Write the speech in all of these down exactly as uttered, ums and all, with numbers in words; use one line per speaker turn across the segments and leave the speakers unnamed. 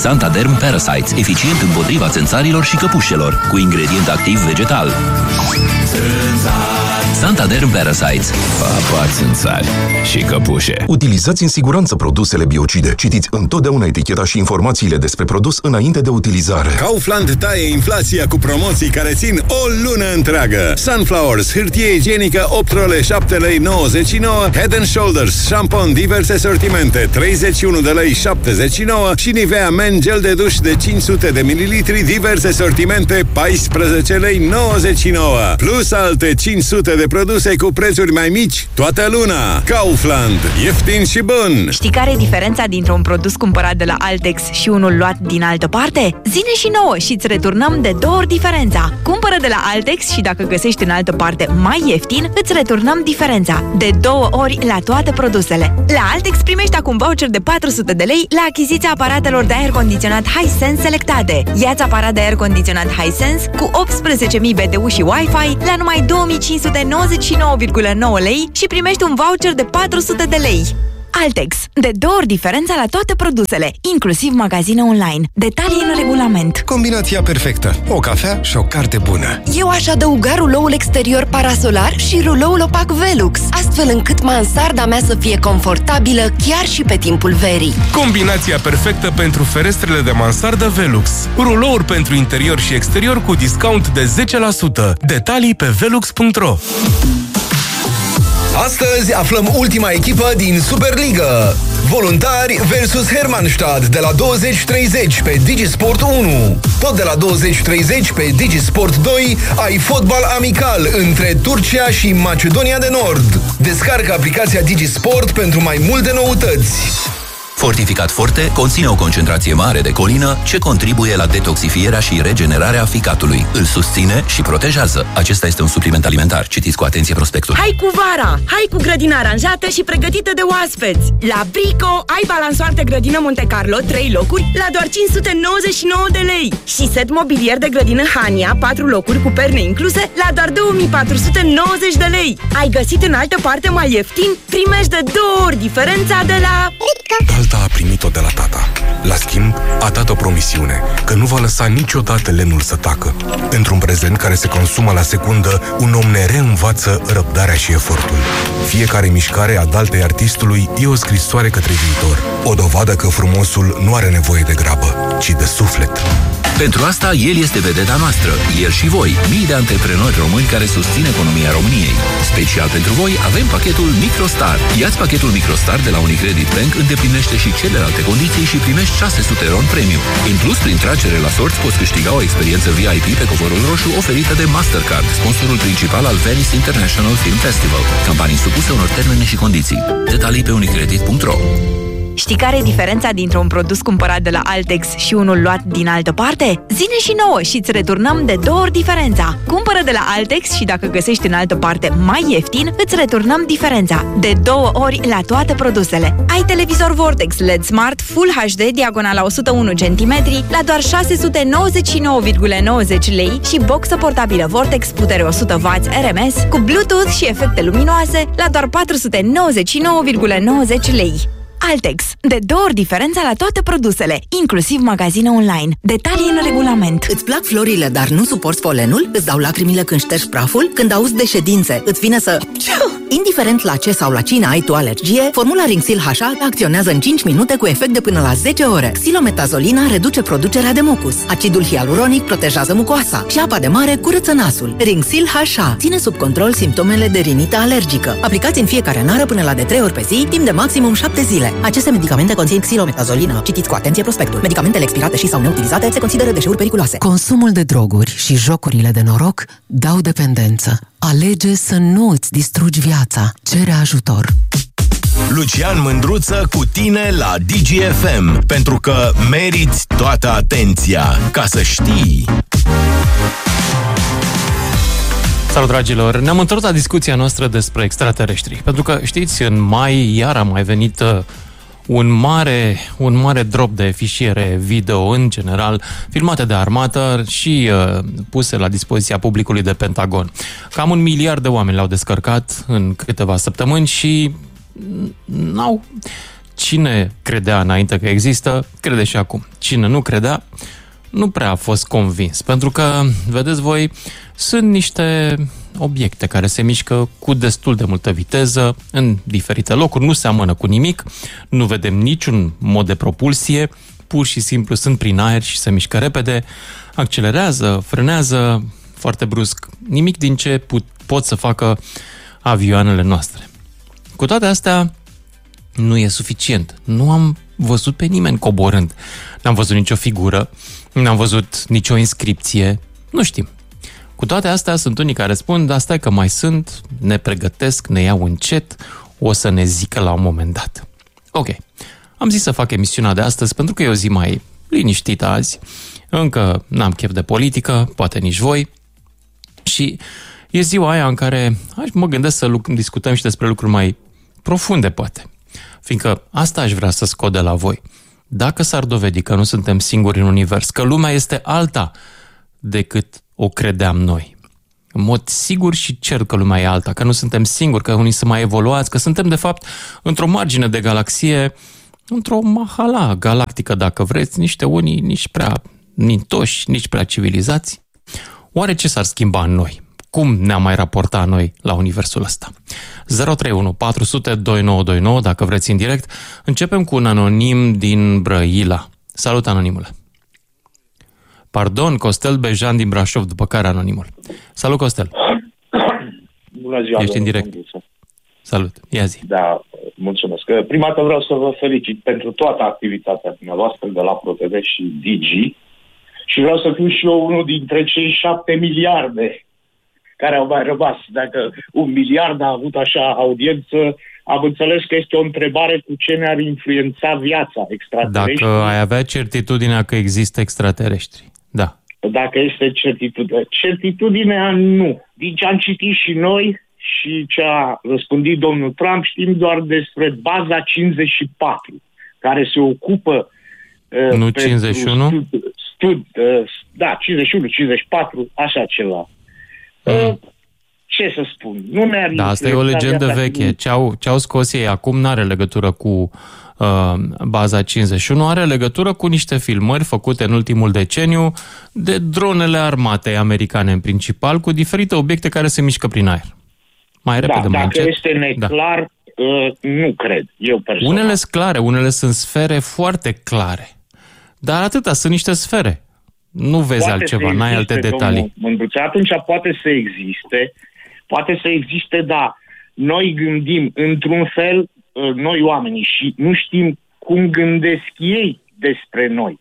Santaderm Parasites, eficient împotriva țânțarilor și căpușelor, cu ingredient activ vegetal. Santaderm Parasites. Papa țânțari și căpușe.
Utilizați în siguranță produsele biocide. Citiți întotdeauna eticheta și informațiile despre produs înainte de utilizare.
Kaufland taie inflația cu promoții care țin o lună întreagă. Sunflowers, hârtie igienică opt role, șapte lei nouăzeci și nouă, Head and Shoulders, șampon diverse sortimente, treizeci și unu de lei șaptezeci și nouă și Nivea Men gel de duș de cinci sute de mililitri, diverse sortimente, paisprezece lei nouăzeci și nouă. Plus alte cinci sute de produse cu prețuri mai mici toată luna. Kaufland. Ieftin și bun!
Știi care e diferența dintre un produs cumpărat de la Altex și unul luat din altă parte? Zine și nouă și îți returnăm de două ori diferența. Cumpără de la Altex și dacă găsești în altă parte mai ieftin, îți returnăm diferența. De două ori la toate produsele. La Altex primești acum voucher de patru sute de lei la achiziția aparatelor de aer condiționat Hisense selectate. Ia-ți aparat de aer condiționat Hisense cu optsprezece mii B T U și Wi-Fi la numai două mii cinci sute nouăzeci și nouă virgulă nouă lei și primești un voucher de patru sute de lei. Altex. De două ori diferența la toate produsele, inclusiv magazine online. Detalii în regulament.
Combinația perfectă. O cafea și o carte bună.
Eu aș adăuga ruloul exterior parasolar și ruloul opac Velux, astfel încât mansarda mea să fie confortabilă chiar și pe timpul verii.
Combinația perfectă pentru ferestrele de mansardă Velux. Rulouri pentru interior și exterior cu discount de zece la sută. Detalii pe velux punct ro.
Astăzi aflăm ultima echipă din Superliga. Voluntari versus Hermannstadt de la douăzeci treizeci pe Digisport unu. Tot de la douăzeci treizeci pe Digisport doi ai fotbal amical între Turcia și Macedonia de Nord. Descarcă aplicația Digisport pentru mai multe noutăți.
Fortificat Forte conține o concentrație mare de colină ce contribuie la detoxifierea și regenerarea ficatului. Îl susține și protejează. Acesta este un supliment alimentar. Citiți cu atenție prospectul.
Hai cu vara! Hai cu grădina aranjată și pregătită de oaspeți! La Brico ai balansoarte grădină Monte Carlo, trei locuri, la doar cinci sute nouăzeci și nouă de lei. Și set mobilier de grădină Hania, patru locuri cu perne incluse, la doar două mii patru sute nouăzeci de lei. Ai găsit în altă parte mai ieftin? Primești de două ori diferența de la Brico.
Dalta a primit-o de la tata. La schimb, a dat o promisiune că nu va lăsa niciodată lemnul să tacă. Într-un prezent care se consumă la secundă, un om ne reînvață răbdarea și efortul. Fiecare mișcare a Daltei artistului e o scrisoare către viitor. O dovadă că frumosul nu are nevoie de grabă, ci de suflet.
Pentru asta, el este vedeta noastră, el și voi, mii de antreprenori români care susțin economia României. Special pentru voi avem pachetul Microstar. Ia-ți pachetul Microstar de la Unicredit Bank, îndeplinește și celelalte condiții și primești șase sute ron premium. În plus, prin tragere la sorți, poți câștiga o experiență V I P pe covorul roșu oferită de Mastercard, sponsorul principal al Venice International Film Festival. Campanii supuse unor termene și condiții. Detalii pe unicredit punct ro.
Știi care e diferența dintre un produs cumpărat de la Altex și unul luat din altă parte? Zine și nouă și îți returnăm de două ori diferența. Cumpără de la Altex și dacă găsești în altă parte mai ieftin, îți returnăm diferența. De două ori la toate produsele. Ai televizor Vortex L E D Smart Full H D diagonala o sută unu centimetri la doar șase sute nouăzeci și nouă virgulă nouăzeci lei și boxă portabilă Vortex putere o sută watt R M S cu Bluetooth și efecte luminoase la doar patru sute nouăzeci și nouă virgulă nouăzeci lei. Altex. De două ori diferența la toate produsele, inclusiv magazine online. Detalii în regulament.
Îți plac florile, dar nu suporți polenul? Îți dau lacrimile când ștergi praful? Când auzi de ședințe, îți vine să... Indiferent la ce sau la cine ai tu alergie, formula Rinxil H A acționează în cinci minute cu efect de până la zece ore. Xilometasolina reduce producerea de mucus. Acidul hialuronic protejează mucoasa și apa de mare curăță nasul. Rinxil H A ține sub control simptomele de rinită alergică. Aplicați în fiecare nară până la de trei ori pe zi, timp de maximum șapte zile. Aceste medicamente conțin xilometazolină. Citiți cu atenție prospectul. Medicamentele expirate și sau neutilizate se consideră deșeuri periculoase.
Consumul de droguri și jocurile de noroc dau dependență. Alege să nu îți distrugi viața. Cere ajutor.
Lucian Mândruță cu tine la D G F M, pentru că meriți toată atenția. Ca să știi...
Salut, dragilor! Ne-am întors la discuția noastră despre extraterestri. Pentru că, știți, în mai iar a mai venit uh, un mare, un mare drop de fișiere video, în general, filmate de armată și uh, puse la dispoziția publicului de Pentagon. Cam un miliard de oameni le-au descărcat în câteva săptămâni și n-au... Cine credea înainte că există, crede și acum. Cine nu credea, nu prea a fost convins. Pentru că, vedeți voi, sunt niște obiecte care se mișcă cu destul de multă viteză în diferite locuri, nu seamănă cu nimic, nu vedem niciun mod de propulsie, pur și simplu sunt prin aer și se mișcă repede, accelerează, frânează foarte brusc. Nimic din ce put, pot să facă avioanele noastre. Cu toate astea, nu e suficient. Nu am văzut pe nimeni coborând. N-am văzut nicio figură, n-am văzut nicio inscripție, nu știm. Cu toate astea, sunt unii care spun, dar stai că mai sunt, ne pregătesc, ne iau încet, o să ne zică la un moment dat. Ok, am zis să fac emisiunea de astăzi pentru că e o zi mai liniștită azi, încă n-am chef de politică, poate nici voi, și e ziua aia în care mă gândesc să discutăm și despre lucruri mai profunde, poate. Fiindcă asta aș vrea să scot de la voi. Dacă s-ar dovedi că nu suntem singuri în univers, că lumea este alta decât o credeam noi, în mod sigur și cert că lumea e alta, că nu suntem singuri, că unii sunt mai evoluați, că suntem de fapt într-o margine de galaxie, într-o mahala galactică, dacă vreți, niște unii nici prea nintoși, nici prea civilizați, oare ce s-ar schimba în noi? Cum ne-am mai raporta noi la universul ăsta? zero trei unu patru zero zero doi nouă doi nouă, dacă vreți în direct. Începem cu un anonim din Brăila. Salut, anonimule. Pardon, Costel Bejan din Brașov, după care anonimul. Salut, Costel.
Bună ziua.
Ești în direct. Salut, ia zi.
Da, mulțumesc. Prima dată vreau să vă felicit pentru toată activitatea dumneavoastră de la ProTV și Digi și vreau să fiu și eu unul dintre cei șapte miliarde care au mai rămas. Dacă un miliard a avut așa audiență, am înțeles că este o întrebare cu ce ne-ar influența viața extraterestri.
Dacă ai avea certitudinea că există extraterestri, da.
Dacă este certitudine. Certitudinea nu. Din ce am citit și noi și ce a răspândit domnul Trump, știm doar despre baza cincizeci și patru, care se ocupă uh,
nu cincizeci și unu?
Stud, stud, uh, da, cincizeci și unu, cincizeci și patru, așa ceva. Mm. Ce să spun? Nu ne-ar
da, asta e o legendă veche. Ce au, ce au scos ei acum n-are legătură cu uh, baza cincizeci și unu, are legătură cu niște filmări făcute în ultimul deceniu de dronele armatei americane în principal, cu diferite obiecte care se mișcă prin aer. Mai repede,
da,
mai
dacă
încet.
este neclar, da. uh, nu cred, eu personal.
Unele sunt clare, unele sunt sfere foarte clare. Dar atâta, sunt niște sfere. Nu vezi
poate
altceva, n-ai alte detalii.
Mândruțe, atunci poate să existe, poate să existe, da. Noi gândim într-un fel, noi oamenii, și nu știm cum gândesc ei despre noi.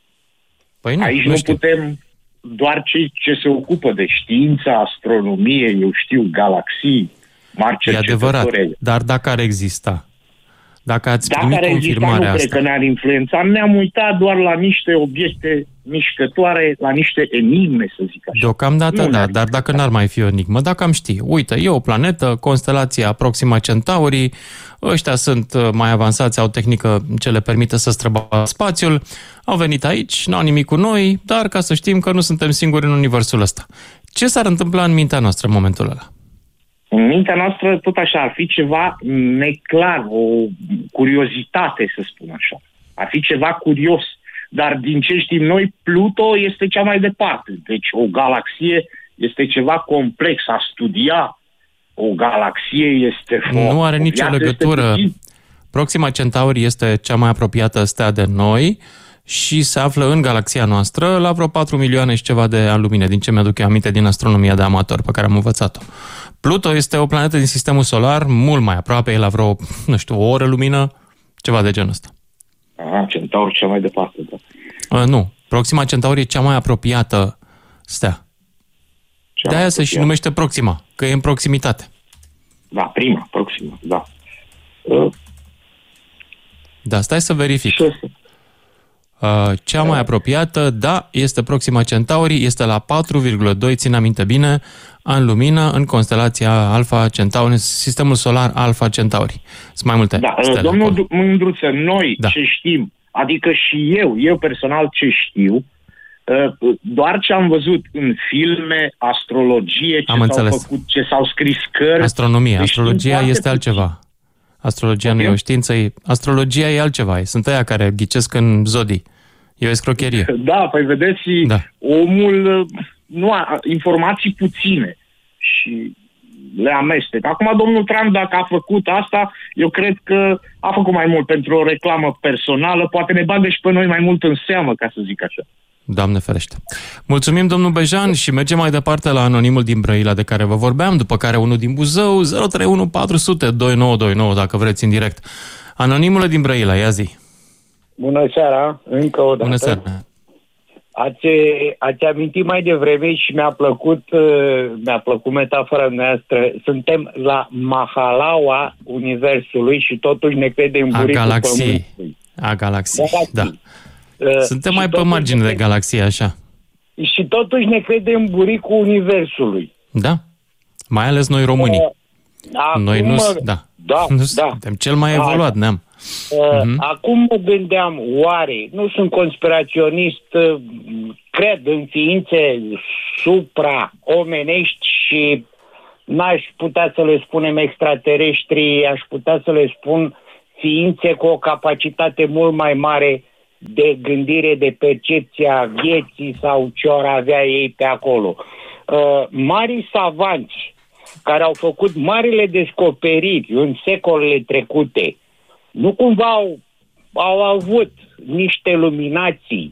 Păi nu,
Aici
nu,
nu
știu.
putem, doar cei ce se ocupă de știință, astronomie, eu știu, galaxii, mari cercetători.
E adevărat, dar dacă ar exista, dacă ați
Dacă
primit
ar exista,
confirmarea
nu
asta...
cred că ne-ar influența. Ne-am uitat doar la niște obiecte mișcătoare, la niște enigme, să zic așa.
Deocamdată
nu
da, dar dacă n-ar mai fi o enigmă, dacă am ști, uite, e o planetă, constelația Proxima Centaurii, ăștia sunt mai avansați, au tehnică ce le permite să străbată spațiul, au venit aici, n-au nimic cu noi, dar ca să știm că nu suntem singuri în universul ăsta. Ce s-ar întâmpla în mintea noastră în momentul ăla?
În mintea noastră tot așa, ar fi ceva neclar, o curiozitate, să spun așa. Ar fi ceva curios. Dar din ce știm noi, Pluto este cea mai departe. Deci o galaxie este ceva complex. A studia o galaxie este...
Nu are nicio legătură. Proxima Centauri este cea mai apropiată stea de noi și se află în galaxia noastră la vreo patru milioane și ceva de ani lumină, din ce mi-aduc eu aminte din astronomia de amator pe care am învățat-o. Pluto este o planetă din sistemul solar mult mai aproape, e la vreo, nu știu, o oră lumină, ceva de genul ăsta.
Aha, Centaur cea mai departe, da.
Uh, nu, Proxima Centauri e cea mai apropiată stea. Cea de aia se și numește Proxima, că e în proximitate.
Da, prima, Proxima, da. Uh.
Da, stai să verific. Uh, cea mai apropiată, da, este Proxima Centauri, este la patru virgulă doi, țin aminte bine, ani lumină în constelația Alpha Centauri, în sistemul solar Alpha Centauri. Sunt mai multe
da,
stele.
Domnul Mândruță, noi
da.
ce știm, adică și eu, eu personal ce știu, doar ce am văzut în filme, astrologie, ce
am
s-au
înțeles.
făcut, ce s-au scris cărți.
Astronomie, astrologia este altceva. Astrologia okay. nu e o știință, e, astrologia e altceva. Sunt aia care ghicesc în zodii. E o escrocherie.
Da, păi vedeți, da. Omul nu a informații puține și le amestec. Acum domnul Trump, dacă a făcut asta, eu cred că a făcut mai mult pentru o reclamă personală, poate ne bagă și pe noi mai mult în seamă, ca să zic așa.
Doamne ferește. Mulțumim, domnul Bejan, și mergem mai departe la anonimul din Brăila de care vă vorbeam, după care unul din Buzău, zero trei unu patru zero zero doi nouă doi nouă, dacă vreți în direct. Anonimul din Brăila, ia zi.
Bună seara, încă o dată.
Bună seara.
Ați, ați amintit mai devreme și mi-a plăcut, mi-a plăcut metafora noastră. Suntem la mahalaua Universului și totuși ne credem
A galaxiei. A galaxiei, da. Suntem
și
mai pe margine de galaxie, așa.
Și totuși ne credem buricul Universului.
Da, mai ales noi românii.
Acum,
noi nu, da.
Da,
nu
da.
suntem cel mai evoluat
da.
neam.
Uh, uh-huh. Acum mă gândeam, oare, nu sunt conspiraționist, cred în ființe supra-omenești și n-aș putea să le spunem extraterestri, aș putea să le spun ființe cu o capacitate mult mai mare de gândire, de percepția vieții sau ce or avea ei pe acolo. Uh, mari savanți care au făcut marile descoperiri în secolele trecute, nu cumva au, au avut niște luminații.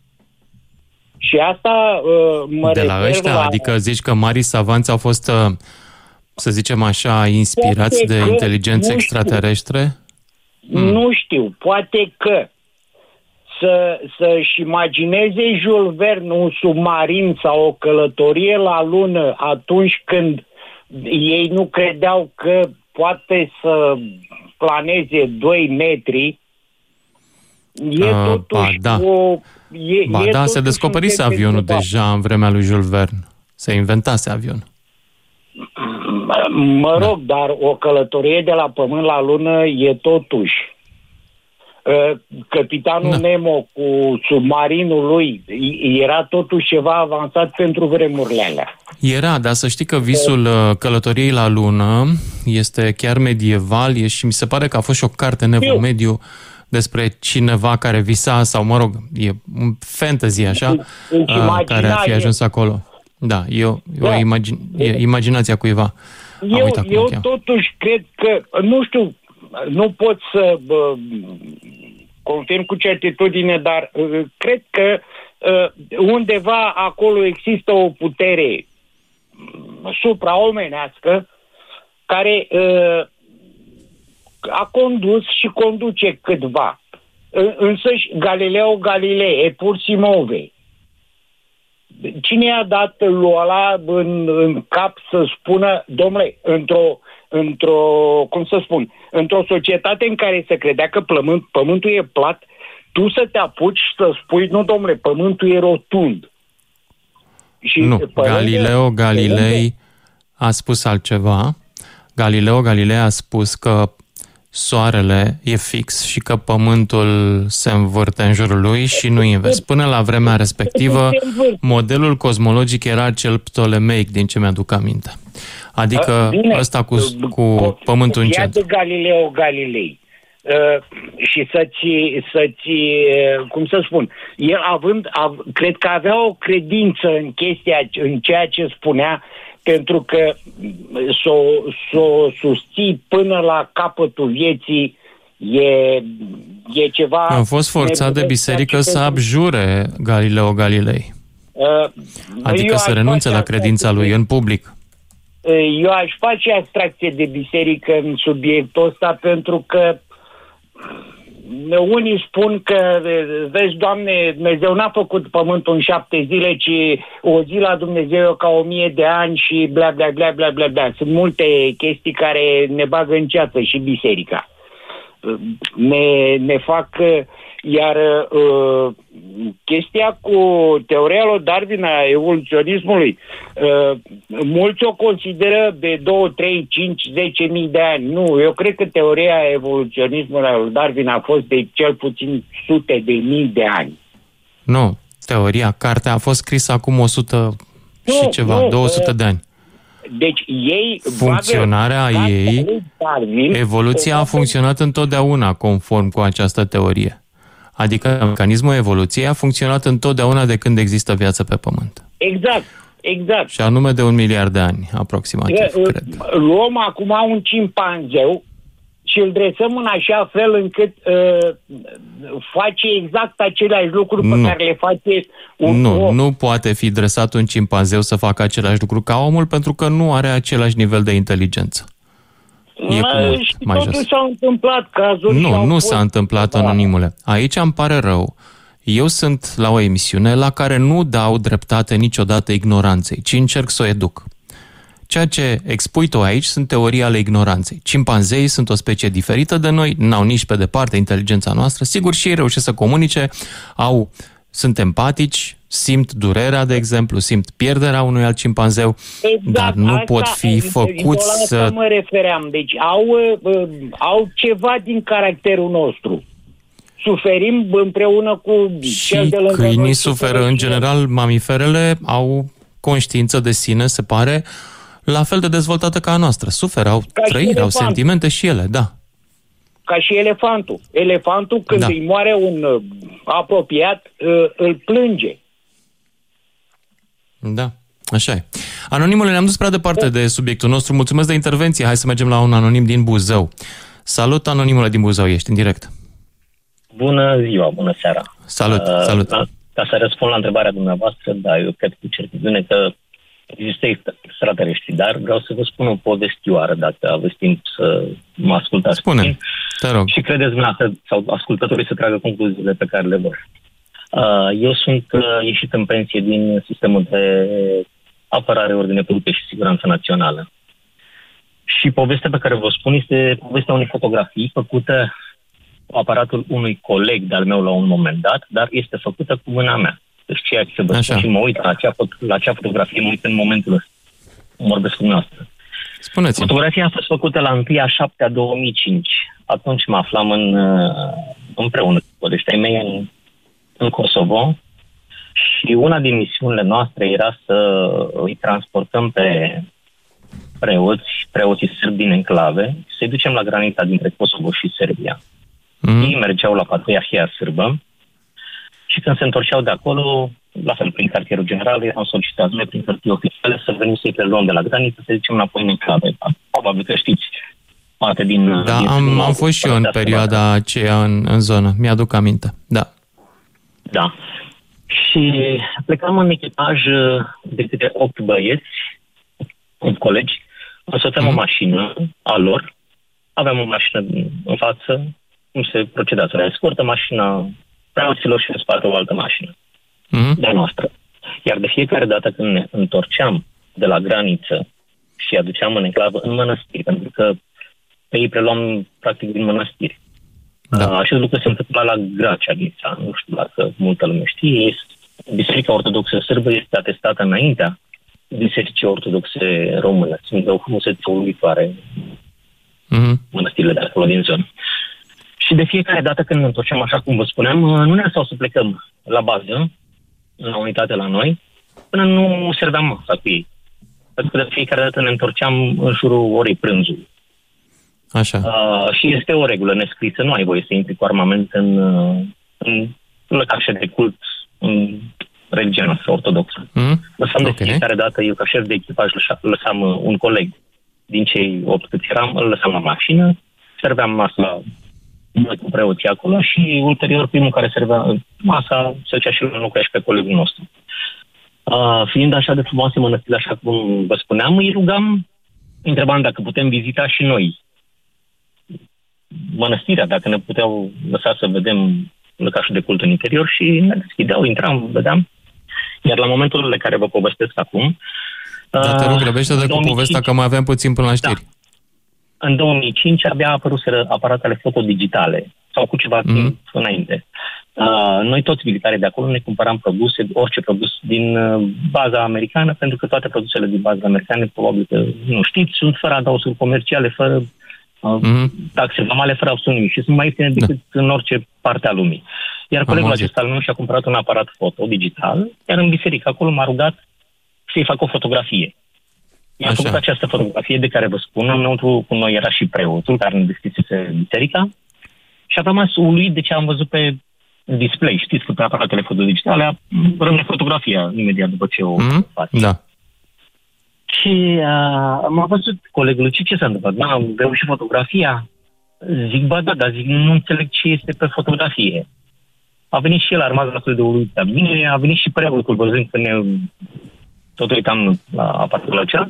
Și asta uh, mă
de la ăștia? La... Adică zici că marii savanți au fost, uh, să zicem așa, inspirați poate de inteligență extraterestre?
Știu. Hmm. Nu știu. Poate că să, să-și imagineze Jules Verne un submarin sau o călătorie la lună atunci când ei nu credeau că poate să planeze doi metri, e uh, totuși
ba, da.
o... E,
ba
e
da, se descoperise avionul de deja în vremea lui Jules Verne. Se inventase avion.
Mă rog, da. Dar o călătorie de la Pământ la Lună e totuși. Capitanul da. Nemo cu submarinul lui era totuși ceva avansat pentru vremurile alea.
Era, dar să știi că visul călătoriei la lună este chiar medieval e și mi se pare că a fost și o carte în Evul Mediu despre cineva care visa, sau mă rog, e un fantasy așa, uh, care ar fi ajuns acolo. Da, e, o, da. o imagine, e imaginația cuiva.
Eu, eu totuși cred că, nu știu, nu pot să bă, confirm cu certitudine, dar uh, cred că uh, undeva acolo există o putere supraomenească care uh, a condus și conduce câtva. Uh, însăși Galileo Galilei, e pur și move. Cine i-a dat lui ăla în, în cap să spună, domnule, într-o, într-o, cum să spun, într-o societate în care se credea că pământ, pământul e plat, tu să te apuci să spui, nu, domnule, pământul e rotund.
Și nu, Galileo Galilei a spus altceva. Galileo Galilei a spus că soarele e fix și că pământul se învârte în jurul lui și nu invers. Până la vremea respectivă, modelul cosmologic era cel ptolemeic, din ce mi-aduc aminte. Adică bine, ăsta cu, cu pământul în centru.
de Galileo Galilei. Uh, și să-ți, să-ți uh, cum să spun, el având, av, cred că avea o credință în chestia, în ceea ce spunea, pentru că s-o, s-o susții până la capătul vieții e, e ceva...
A fost forțat de biserică să abjure Galileo Galilei. Uh, adică să renunțe la credința lui în public.
Eu aș face abstracție de biserică în subiectul ăsta pentru că unii spun că, vezi, Doamne, Dumnezeu n-a făcut pământul în șapte zile, ci o zi la Dumnezeu ca o mie de ani și bla, bla, bla, bla, bla, bla. Sunt multe chestii care ne bagă în ceață și biserica. Ne, ne fac... Iar uh, chestia cu teoria lui Darwin a evoluționismului, uh, mulți o consideră de doi, trei, cinci, zece mii de ani. Nu, eu cred că teoria evoluționismului lui Darwin a fost de cel puțin sute de mii de ani.
Nu, teoria, cartea a fost scrisă acum o sută și ceva, nu, două sute de ani.
Deci ei...
Funcționarea
bagă,
ei,
Darwin,
evoluția a funcționat întotdeauna conform cu această teorie. Adică mecanismul evoluției a funcționat întotdeauna de când există viață pe Pământ.
Exact, exact.
Și anume de un miliard de ani, aproximativ,
E,
cred.
Luăm acum un cimpanzeu și îl dresăm în așa fel încât uh, face exact aceleași lucruri
Nu.
pe care le face un
Nu,
om.
nu poate fi dresat un cimpanzeu să facă același lucru ca omul, pentru că nu are același nivel de inteligență. E cu mult
și
mai
totuși
jos.
s-au întâmplat cazuri. și
Nu,
au
nu
fost-
s-a întâmplat, anonimule. Aici îmi pare rău. Eu sunt la o emisiune la care nu dau dreptate niciodată ignoranței, ci încerc să o educ. Ceea ce expui tu aici sunt teorii ale ignoranței. Cimpanzeii sunt o specie diferită de noi, n-au nici pe departe inteligența noastră. Sigur, și ei reușesc să comunice, au, sunt empatici, simt durerea, de exemplu, simt pierderea unui alt cimpanzeu,
Exact,
dar nu
asta-
pot fi
eu la
făcuți
asta
să...
mă refeream. Deci au, uh, au ceva din caracterul nostru. Suferim împreună cu cel de lângă
Câinii
noi,
suferă, în general, mamiferele au conștiință de sine, se pare, la fel de dezvoltată ca a noastră. Suferă, au
Ca și
trăiri, au
elefantul.
sentimente și ele, da.
Ca și elefantul. Elefantul, când
Da.
îi moare un uh, apropiat, uh, îl plânge.
Da, așa e. Anonimule, ne-am dus prea departe de subiectul nostru. Mulțumesc de intervenție. Hai să mergem la un anonim din Buzău. Salut, anonimule din Buzău, ești în direct.
Bună ziua, bună seara.
Salut,
Uh,
salut.
Ca, ca să răspund la întrebarea dumneavoastră, da, eu cred cu certitudine că există extraterestri, dar vreau să vă spun o povestioară, dacă aveți timp să mă ascultați.
Spune,
puțin.
te rog.
Și credeți dumneavoastră sau ascultătorii să tragă concluziile pe care le vor. Uh, eu sunt uh, ieșit în pensie din sistemul de apărare, ordine publică și siguranță națională. Și povestea pe care vă spun este povestea unei fotografii făcută cu aparatul unui coleg de-al meu la un moment dat, dar este făcută cu mâna mea. Deci ceea ce vă spun și mă uit la acea, la acea fotografie, mă uit în momentul ăsta. Vorbesc cu dumneavoastră.
Spuneți-mi.
Fotografia a fost făcută la întâi a șaptea două mii cinci. Atunci mă aflam în, împreună cu coleștii mei în, în Kosovo și una din misiunile noastre era să îi transportăm pe preoți, preoții sârbi din enclave, să-i ducem la granița dintre Kosovo și Serbia. Mm. Ei mergeau la Patriarhia Sârbă și când se întorceau de acolo, la fel, prin cartierul general, erau solicitați noi prin hârtii oficiale să venim să-i preluăm de la graniță, să zicem înapoi în enclave. Probabil că știți parte din...
Da,
din
am, am fost și eu în perioada aceea în, în zonă. Mi-aduc aminte, da.
Da. Și plecam în echipaj de câte opt băieți, opt colegi, însoțeam mm. o mașină a lor, aveam o mașină în față, cum se procedează la escortă, mașina preoților și în spate o altă mașină mm. de-a noastră. Iar de fiecare dată când ne întorceam de la graniță și aduceam în enclavă în mănăstiri, pentru că pe ei preluam practic din mănăstiri. Da. Acest lucru se întâmpla la Gracea Ghița, nu știu dacă multă lume știe. Biserica Ortodoxă Sârbă este atestată înaintea Bisericii Ortodoxe Române. Sunt de o frumusețe uluitoare mm-hmm. mănăstirile de acolo din zonă. Și de fiecare dată când ne întorceam, așa cum vă spuneam, nu ne lăsau să plecăm la bază, la unitate la noi, până nu serveam masa cu ei. Pentru că de fiecare dată ne întorceam în jurul orei prânzului.
Așa.
Uh, și este o regulă nescrisă, nu ai voie să intri cu armament în, în lăcașe de cult în religia noastră ortodoxă. Mm? Lăsam okay. de fiecare dată, eu ca șef de echipaj lăsam un coleg din cei opt cât eram, îl lăsam la mașină, serveam masa noi cu preoții acolo și ulterior primul care servea masa se ducea și îl înlocuia și pe colegul nostru. Uh, fiind așa de frumoase mănăstiri, așa cum vă spuneam, îi rugam, întrebam dacă putem vizita și noi mănăstirea, dacă ne puteau lăsa să vedem lăcașul de cult în interior și ne deschideau, intram, vedeam. Iar la momentul în care vă povestesc acum...
Da, te rog, grăbește-te cu povestea că mai avem puțin până la știri.
Da. În două mii cinci abia apăruseră aparatele fotodigitale sau cu ceva mm. timp înainte. Uh, noi toți militarii de acolo ne cumpăram produse, orice produs din uh, baza americană, pentru că toate produsele din baza americană, probabil că nu știți, sunt fără adaosuri comerciale, fără uh, mm. taxe vamale, fără absolut nimic și sunt mai ieftine decât da. în orice parte a lumii. Iar colegul acesta al meu și-a cumpărat un aparat foto digital, iar în biserică acolo m-a rugat să-i fac o fotografie. I-am făcut această fotografie de care vă spun. Înăuntru cu noi era și preotul care ne deschisese biserica și am rămas uluit de ce am văzut pe display. Știți că pe aparatele fotodigitale rămâne fotografia imediat după ce o mm-hmm. faci.
Da.
Și uh, m-a văzut colegul, ce, ce s-a întâmplat? Da, am reușit fotografia? Zic, ba da, dar zic, nu înțeleg ce este pe fotografie. A venit și el, a rămas la de uluit la mine, a venit și preotul văzând că ne tot uitam la aparatul acela.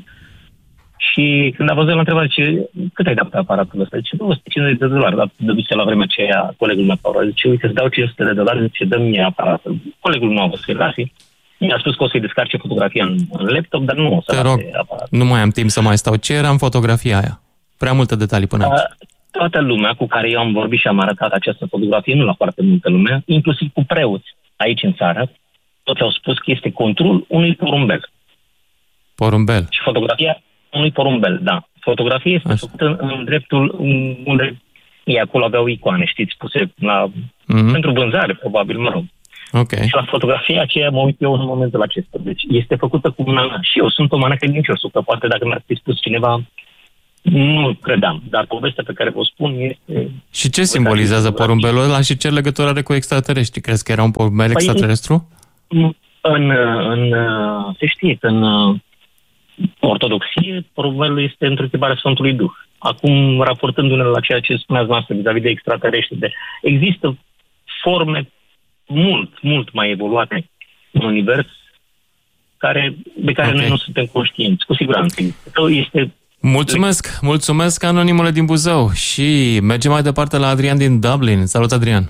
Și când a văzut, l-a întrebat, ce, cât ai dat pe aparatul ăsta? Zice, două sute cincizeci de dolari, dar dăduse la vremea aceea colegul meu, Paula. Zice, uite, îți dau cinci sute de dolari, zice, dă-mi mie aparatul. Colegul nu a văzut că mi-a spus că o să-i descarce fotografia în, în laptop, dar nu o să
Te rog, nu mai am timp să mai stau. Ce era în fotografia aia? Prea multe detalii până aici.
Toată lumea cu care eu am vorbit și am arătat această fotografie, nu la foarte multă lume, inclusiv cu preoți aici în țară, toți au spus că este control unui porumbel.
Porumbel.
Și fotografia unui porumbel, da. Fotografia este Așa. făcută în, în dreptul unde ei acolo aveau icoane, știți, puse la, mm-hmm. pentru vânzare, probabil, mă rog.
Okay.
Și la fotografia aceea mă uit eu în momentul acesta. Deci este făcută cu mâna mea. Și eu sunt o mană credincioasă, că poate dacă mi-ar fi spus cineva, nu credeam. Dar povestea pe care vă spun este...
Și ce simbolizează porumbelul ăla și ce legătură are cu extraterestri? Crezi că era un porumbel păi extraterestru?
În, în, în, se știe că în ortodoxie porumbelul este întruchiparea Sfântului Duh. Acum, raportându-ne la ceea ce spuneați noastră vis-a-vis de extraterestri, de, există forme mult, mult mai evoluate în univers care, de care okay. noi nu suntem conștienți. Cu siguranță. Este...
Mulțumesc! Mulțumesc, anonimule din Buzău. Și mergem mai departe la Adrian din Dublin. Salut, Adrian!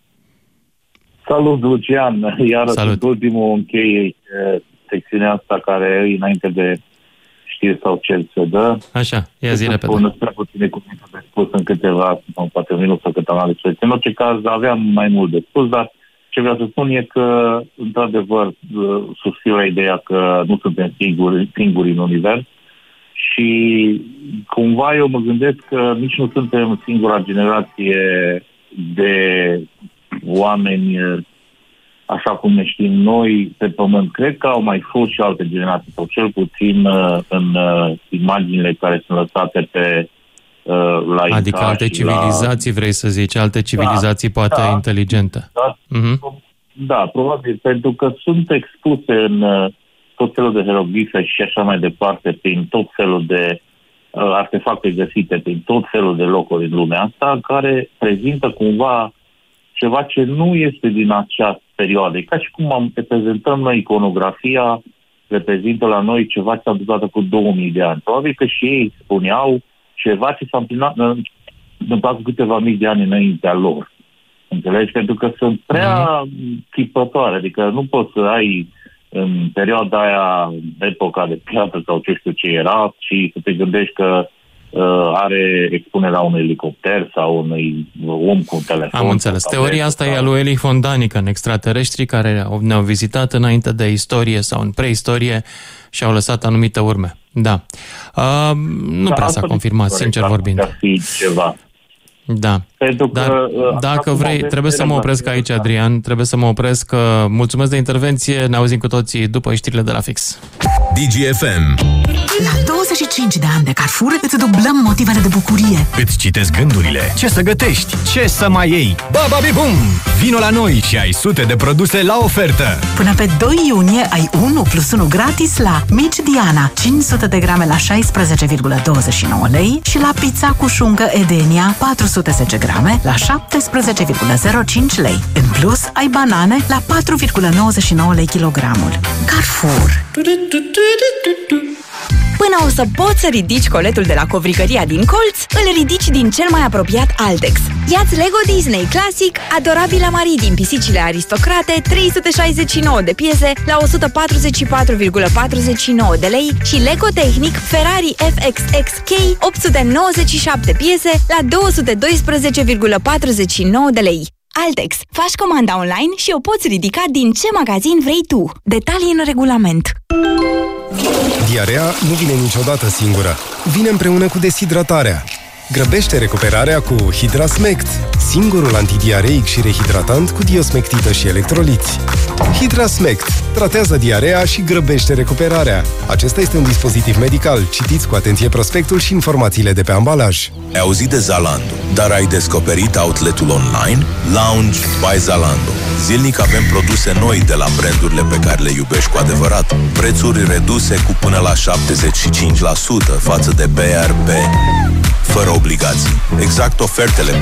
Salut, Lucian! Iar
Salut.
ultimul încheie secțiunea asta care e înainte de știri sau ce se dă.
Așa, ia zi repede.
Spun prea puține cuvinte de spus în câteva, sau poate un minut sau câteva analize. În orice caz, aveam mai mult de spus, dar ce vreau să spun e că, într-adevăr, susțin la ideea că nu suntem singuri, singuri în univers și cumva eu mă gândesc că nici nu suntem singura generație de oameni așa cum ne știm noi pe pământ. Cred că au mai fost și alte generații, sau cel puțin în imaginile care sunt lăsate pe la
adică alte civilizații, la... vrei să zici, alte civilizații da, poate da, inteligente.
Da, uh-huh. da, probabil, pentru că sunt expuse în uh, tot felul de hieroglife și așa mai departe, prin tot felul de uh, artefacte găsite, prin tot felul de locuri în lumea asta, care prezintă cumva ceva ce nu este din acea perioadă. E ca și cum am, reprezentăm noi iconografia, reprezintă la noi ceva ce s-a întâmplat cu două mii de ani. Probabil că și ei spuneau ceva ce s-a întâmplat cu câteva mii de ani înaintea lor. Înțelegi? Pentru că sunt prea chipătoare. Adică nu poți să ai în perioada aia, epoca de piatră sau ce știu ce era, și să te gândești că uh, are expunerea unui elicopter sau unui om cu un telefon.
Am înțeles. Teoria asta sau... e a lui Eli von Daniken, extraterestri care ne-au vizitat înainte de istorie sau în preistorie și au lăsat anumite urme. Da. Uh, nu da, prea s-a confirmat, sincer vorbind.
Ceva.
Da.
Pentru
Dar
că,
dacă vrei, trebuie să mă opresc aici, Adrian. Trebuie să mă opresc. Mulțumesc de intervenție. Ne auzim cu toții după știrile de la Fix.
D G F M.
La douăzeci și cinci de ani de Carrefour îți dublăm motivele de bucurie.
Îți citesc gândurile. Ce să gătești? Ce să mai iei? Baba Bibum! Vino la noi și ai sute de produse la ofertă.
Până pe doi iunie ai unu plus unu gratis la Mici Diana, cinci sute de grame la șaisprezece virgulă douăzeci și nouă lei și la pizza cu șuncă Edenia, patru sute zece grame la șaptesprezece virgulă zero cinci lei. În plus, ai banane la patru virgulă nouăzeci și nouă lei kilogramul. Carrefour.
Până o să poți să ridici coletul de la covricăria din colț, îl ridici din cel mai apropiat Altex. Ia-ți Lego Disney Classic, Adorabila Marie din pisicile aristocrate, trei sute șaizeci și nouă de piese la o sută patruzeci și patru virgulă patruzeci și nouă de lei și Lego Technic Ferrari F X X K opt sute nouăzeci și șapte piese la două sute doisprezece virgulă patruzeci și nouă de lei. Altex. Faci comanda online și o poți ridica din ce magazin vrei tu. Detalii în regulament.
Diarea nu vine niciodată singură. Vine împreună cu deshidratarea. Grăbește recuperarea cu Hidrasmect, singurul antidiareic și rehidratant cu diosmectită și electroliți. Hidrasmect tratează diarea și grăbește recuperarea. Acesta este un dispozitiv medical. Citiți cu atenție prospectul și informațiile de pe ambalaj.
Ai auzit de Zalando, dar ai descoperit outletul online? Lounge by Zalando. Zilnic avem produse noi de la brandurile pe care le iubești cu adevărat. Prețuri reduse cu până la șaptezeci și cinci la sută față de B R B. Fără obligații. Exact ofertele